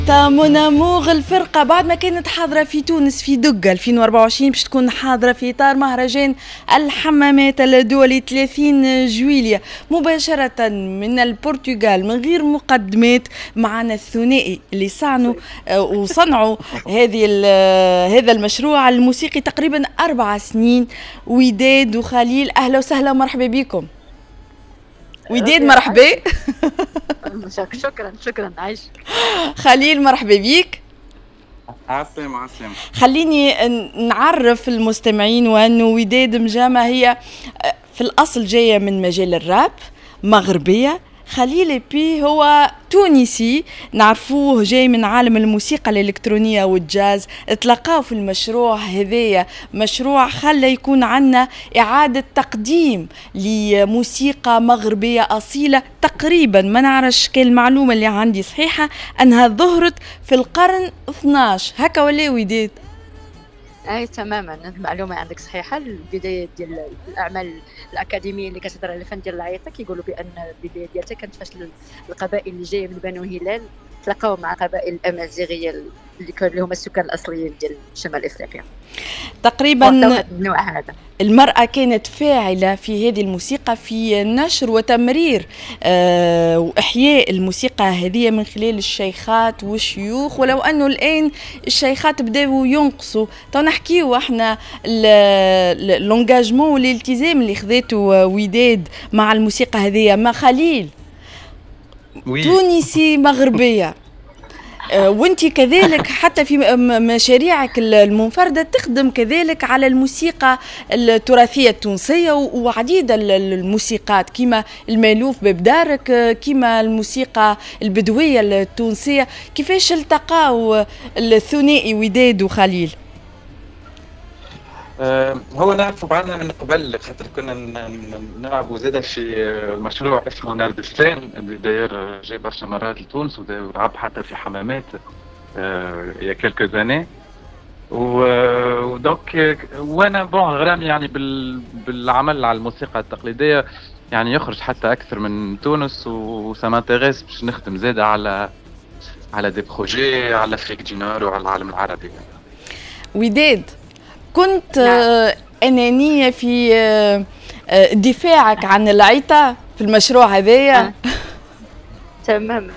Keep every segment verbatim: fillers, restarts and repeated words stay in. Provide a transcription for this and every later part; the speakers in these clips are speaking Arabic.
موناموغ الفرقة بعد ما كانت حاضرة في تونس في دقة ألفين وأربعة وعشرين باش تكون حاضرة في إطار مهرجان الحمامات الدولي ثلاثين جويلية مباشرة من البرتغال من غير مقدمات. معنا الثنائي اللي صنعوا وصنعوا هذه هذا المشروع الموسيقي تقريبا أربع سنين، وداد وخليل. أهلا وسهلا ومرحبا بكم. وداد مرحبا. شكرا شكرا عايش. خليل مرحبا بيك. عسلامة عسلامة. خليني نعرف المستمعين وأنه وداد مجامة هي في الأصل جاية من مجال الراب، مغربية. خليل بي هو تونسي نعرفوه جاي من عالم الموسيقى الإلكترونية والجاز. اتلقاو في المشروع هذايا، مشروع خلى يكون عنا إعادة تقديم لموسيقى مغربية أصيلة تقريبا. ما نعرفش كان المعلومة اللي عندي صحيحة أنها ظهرت في القرن اثناش هكا ولا وداد؟ اي تماما المعلومه عندك صحيحه. البدايه ديال الاعمال الاكاديميه اللي كتهضر على الفن ديال العيطه كيقولوا بان البدايه ديالها كانت فاش القبائل اللي جايه من بنو هلال تلاقاو مع قبائل الامازيغيه اللي كانوا هما السكان الاصليين ديال شمال افريقيا تقريبا. النوع هذا المرأة كانت فاعلة في هذه الموسيقى في نشر وتمرير أه وإحياء الموسيقى هذه من خلال الشيخات والشيوخ، ولو أنه الآن الشيخات بدأوا ينقصوا. تو نحكيو احنا اللونجاجمون والالتزام اللي خذته وداد مع الموسيقى هذه. ما خليل وي. تونسي مغربية وانتي كذلك حتى في مشاريعك المنفردة تخدم كذلك على الموسيقى التراثية التونسية وعديد الموسيقات كما المألوف ببدارك كما الموسيقى البدوية التونسية. كيفاش التقاو الثنائي وداد وخليل؟ هو نعرفوا بعضنا من قبل، خاطر كنا نلعبوا زاده في مشروع اسمه ناردستان اللي داير جاي برشا مرات لتونس ولعب حتى في حمامات يا كلكو زاني. ودونك وانا بون غرام يعني بالعمل على الموسيقى التقليديه، يعني يخرج حتى اكثر من تونس وسامانتيغيس باش نخدم زاده على على دي بروجي على افريك دي نور وعلى العالم العربي. وداد كنت نعم. أنانية في دفاعك عن العيطة في المشروع هذايا. آه. تمام.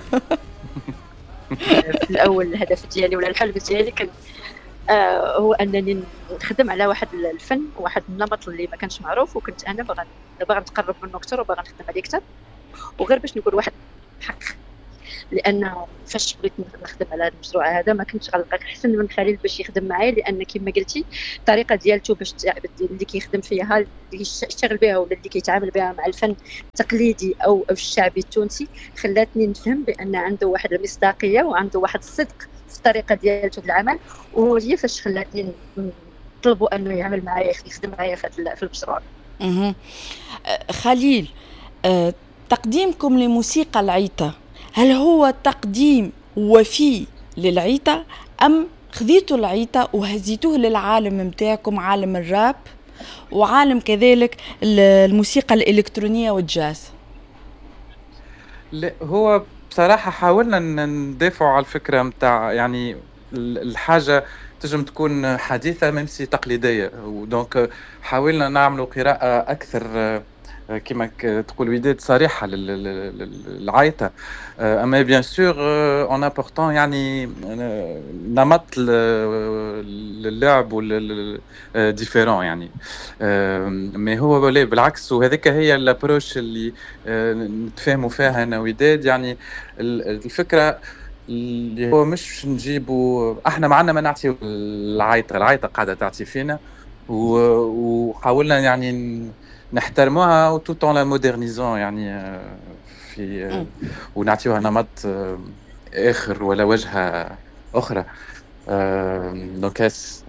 في الأول الهدف ديالي ولا الحلم ديالي كان آه هو أنني نخدم على واحد الفن واحد النمط اللي ما كانش معروف، وكنت أنا باغا باغا نتقرب منه أكثر وباغا نخدم عليه أكثر، وغير باش نقول واحد حق. لان فاش بغيت نخدم على هذا المشروع هذا ما كنتش غنلقى احسن من خليل باش يخدم معايا، لان كما قلتي الطريقه ديالته باش اللي كيخدم فيها اللي يشتغل بها ولا اللي كيتعامل بها مع الفن التقليدي او الشعبي التونسي خلاتني نفهم بان عنده واحد المصداقيه وعنده واحد الصدق في الطريقه ديالته في العمل، وهي فاش خلاتني نطلبوا انه يعمل معايا يخدم معايا في المشروع. اها خليل، أه تقديمكم لموسيقى العيطه هل هو تقديم وفي للعيطة أم خذيتوا العيطة وهزيتوه للعالم متاعكم، عالم الراب وعالم كذلك الموسيقى الإلكترونية والجاز؟ لا هو بصراحة حاولنا ندافعوا على الفكرة متاع يعني الحاجة تجم تكون حديثة ممسي تقليدية، ودونك حاولنا نعملوا قراءة أكثر كما تقول وداد صريحه للعيطه، اما بيان سور اون امبورطون يعني نمط اللعب وال ديفيرون يعني. مي هو بالعكس، وهذيك هي الابروش اللي نتفاهموا فيها انا وداد. يعني الفكره اللي هو مش نجيبوا احنا معنا ما نعطيو العيطه، العيطه قاعده تعطي فينا، وحاولنا يعني نحترموها وتوت اون لا مودرنيزون يعني في ونعطيوها نمط اخر ولا وجهه اخرى. نوكاس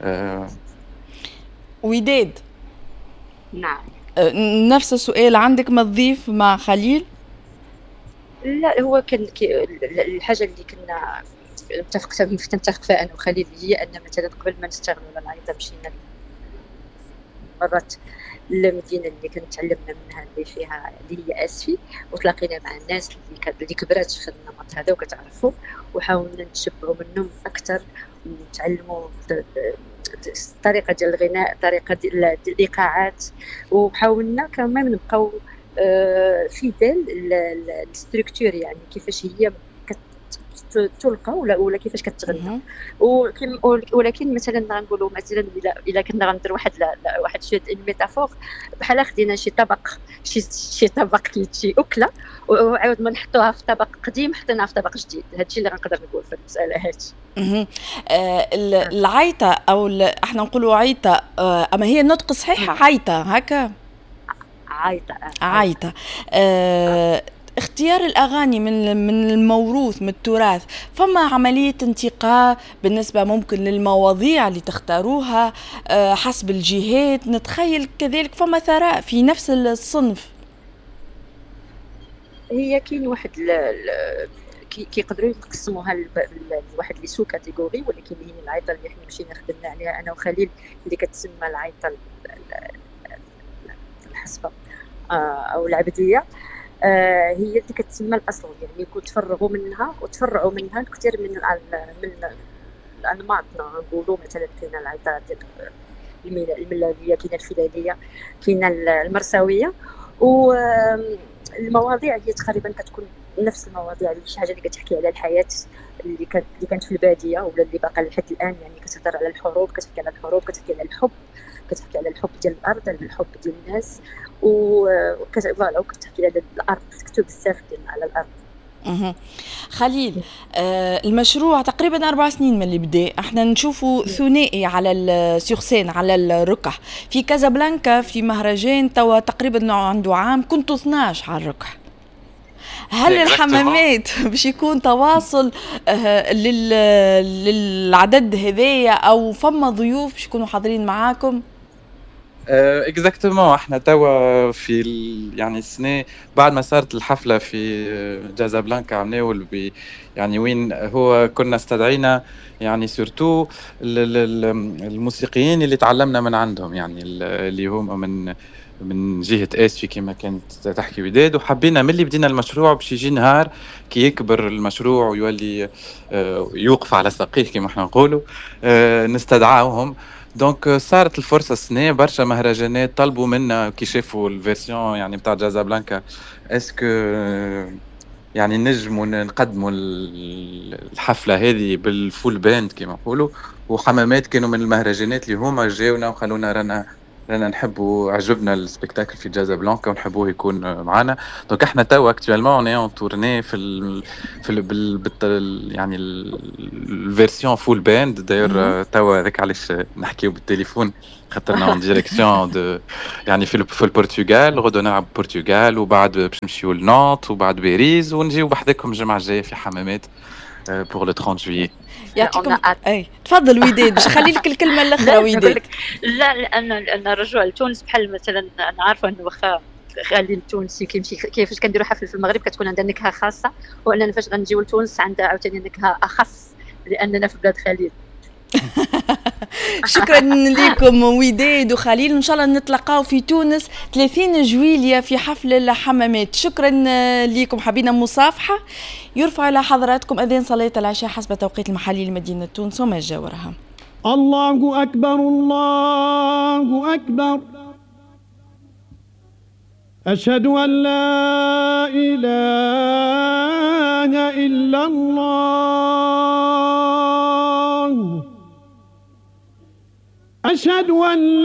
وداد. نعم. نفس السؤال عندك ما تضيف مع خليل؟ لا هو كان الحاجه اللي كنا متفق نتفق فيها انا وخليل هي ان مثلا قبل ما نشتغلوا على العيطه مشينا مرات المدينه اللي كنت تعلمنا منها اللي فيها اللي هي اسفي، وتلاقينا مع الناس اللي كانت اللي كبرات في النمط هذا وكتعرفوا، وحاولنا نتشبعوا منهم اكثر ونتعلموا طريقه ديال الغناء، طريقه ديال الايقاعات، وحاولنا كمان نبقاو فيدال الستركتور يعني كيفاش هي تلقى ولا ولا كيفاش كتغنى. ولكن مثلا غنقولوا مثلا الا الا كنا غندير واحد لا واحد شي ميتافور بحال خدينا شي طبق شي شي طبق شي اكله وعاودنا نحطوها في طبق قديم حطيناها في طبق جديد. هادشي اللي غنقدر نقول في المساله هادشي. آه العيطه او احنا نقولوا عيطه، آه اما هي النطق صحيح عيطه هكا عيطه عيطه. آه اختيار الأغاني من من الموروث من التراث، فما عملية انتقاء بالنسبة ممكن للمواضيع اللي تختاروها حسب الجهات، نتخيل كذلك فما ثراء في نفس الصنف. هي كاين واحد كيقدروا يقسموها لواحد لي سو كاتيجوري، ولكن هي العيطة اللي احنا مشينا خدمنا عليها أنا وخليل اللي كتسمى العيطة الحسبة أو العبدية. آه هي اللي كتسمى الاصل، يعني كتفرغوا منها وتفرعوا منها كثير من من الانماط. نقولوا مثلا كاينه العيطه ديال الملاليه، كاينه الفلاليه، كاينه المرساويه، والمواضيع هي تقريبا كتكون نفس المواضيع اللي شي حاجه اللي كتحكي على الحياه اللي كانت اللي كانت في الباديه ولا اللي باقا لحد الان، يعني كتهضر على الحروب، كتحكي على الحروب، كتحكي على الحب، كتحكي على الحب ديال الارض، على الحب ديال الناس، وكتفوالا وكتحكي على الارض، كتكتب بزاف ديال على الارض. اها خليل، آه المشروع تقريبا اربع سنين من اللي بدا، احنا نشوفوا ثنائي على السيغسين على الركح في كازابلانكا في مهرجان توا تقريبا عنده عام، كنتوا اثناش على الركح. هل الحمامات باش يكون تواصل آه للعدد هذايا او فما ضيوف باش يكونوا حاضرين معاكم؟ اكزاكتومون احنا توا في يعني السنه بعد ما صارت الحفله في كازابلانكا عملوا يعني وين هو كنا استدعينا يعني سورتو الموسيقيين اللي تعلمنا من عندهم، يعني اللي هم من من جهه اسفي كما كانت تحكي وداد، وحبينا من اللي بدينا المشروع باش يجي نهار كي يكبر المشروع ويولي يوقف على ساقيه كما احنا نقولوا نستدعاهم. دونك صارت الفرصه السنه برشا مهرجانات طلبوا منا كي شافوا الفيرسيون يعني بتاع كازابلانكا اسكو يعني نجموا نقدموا الحفله هذه بالفول باند كما نقولوا، وحمامات كانوا من المهرجانات اللي هما جاونا وقالونا رانا رانا نحبوا عجبنا السبيكتاكل في كازابلانكا ونحبوه يكون معنا. دونك احنا توا اكطوالمون اون اون تورني في ال في ال بال يعني الفيرسيون فول باند. داير توا هذاك علاش نحكيو بالتليفون خاطرنا اون ديريكسيون دو يعني في في البرتغال، غدوه نلعب البرتغال وبعد باش نمشيو لنانت وبعد باريس ونجيو بحذاكم الجمعه الجايه في حمامات بور لو ثلاثين جويي. يعطيكم اي تفضل وداد باش خلي لك الكلمه الاخرى وداد. لا لان لان الرجوع لتونس بحال مثلا انا عارفه انه واخا خلي التونسي كيمشي كيفاش كنديروا حفل في المغرب كتكون عندها نكهه خاصه، واننا فاش غنجيو لتونس عندها عاوتاني نكهه اخص لاننا في بلاد خليل. شكرا لكم وداد وخليل، ان شاء الله نتلاقاو في تونس ثلاثين جويلية في حفل الحمامات. شكرا لكم، حبينا مصافحه. يرفع الى حضراتكم اذان صلاه العشاء حسب توقيت المحلي لمدينه تونس وما جاورها. الله اكبر الله اكبر، أشهد أن لا إله إلا الله، أشهد أن